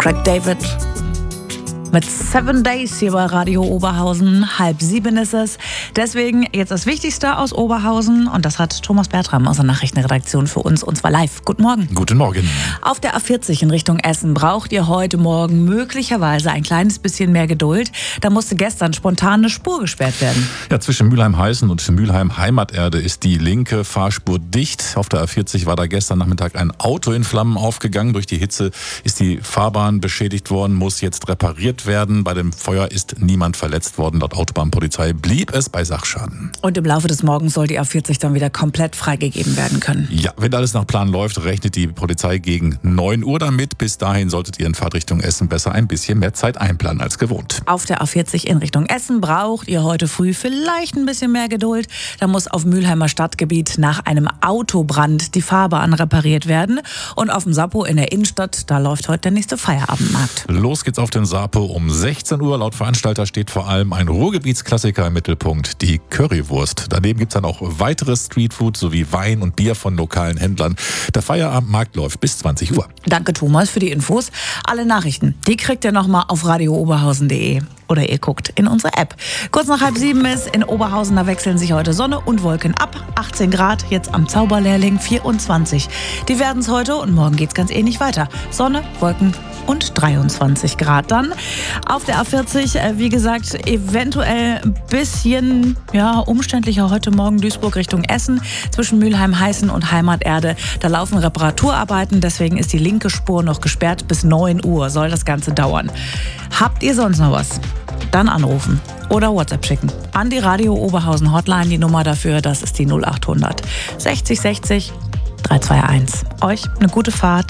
Craig David mit 7 Days hier bei Radio Oberhausen. 6:30 ist es. Deswegen jetzt das Wichtigste aus Oberhausen. Und das hat Thomas Bertram aus der Nachrichtenredaktion für uns. Und zwar live. Guten Morgen. Guten Morgen. Auf der A40 in Richtung Essen braucht ihr heute Morgen möglicherweise ein kleines bisschen mehr Geduld. Da musste gestern spontan eine Spur gesperrt werden. Ja, zwischen Mülheim-Heißen und Mülheim-Heimaterde ist die linke Fahrspur dicht. Auf der A40 war da gestern Nachmittag ein Auto in Flammen aufgegangen. Durch die Hitze ist die Fahrbahn beschädigt worden, muss jetzt repariert werden. Bei dem Feuer ist niemand verletzt worden. Laut Autobahnpolizei blieb es bei Sachschaden. Und im Laufe des Morgens soll die A40 dann wieder komplett freigegeben werden können. Ja, wenn alles nach Plan läuft, rechnet die Polizei gegen 9 Uhr damit. Bis dahin solltet ihr in Fahrtrichtung Essen besser ein bisschen mehr Zeit einplanen als gewohnt. Auf der A40 in Richtung Essen braucht ihr heute früh vielleicht ein bisschen mehr Geduld. Da muss auf Mülheimer Stadtgebiet nach einem Autobrand die Fahrbahn repariert werden. Und auf dem Sapo in der Innenstadt, da läuft heute der nächste Feierabendmarkt. Los geht's auf den Sapo um 16 Uhr. Laut Veranstalter steht vor allem ein Ruhrgebietsklassiker im Mittelpunkt, die Currywurst. Daneben gibt's dann auch weiteres Streetfood sowie Wein und Bier von lokalen Händlern. Der Feierabendmarkt läuft bis 20 Uhr. Danke Thomas für die Infos. Alle Nachrichten, die kriegt ihr nochmal auf radiooberhausen.de. Oder ihr guckt in unsere App. Kurz nach 6:30 ist in Oberhausen, da wechseln sich heute Sonne und Wolken ab. 18 Grad, jetzt am Zauberlehrling 24. Die werden es heute und morgen geht's ganz ähnlich weiter. Sonne, Wolken und 23 Grad dann. Auf der A40, wie gesagt, eventuell ein bisschen umständlicher heute Morgen Duisburg Richtung Essen. Zwischen Mülheim-Heißen und Heimaterde, da laufen Reparaturarbeiten. Deswegen ist die linke Spur noch gesperrt. Bis 9 Uhr soll das Ganze dauern. Habt ihr sonst noch was? Dann anrufen oder WhatsApp schicken. An die Radio Oberhausen Hotline, die Nummer dafür, das ist die 0800 60 60 321. Euch eine gute Fahrt.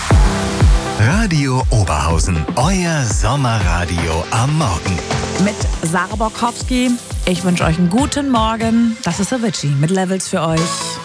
Radio Oberhausen, euer Sommerradio am Morgen. Mit Sarah Borkowski. Ich wünsche euch einen guten Morgen. Das ist Avicii mit Levels für euch.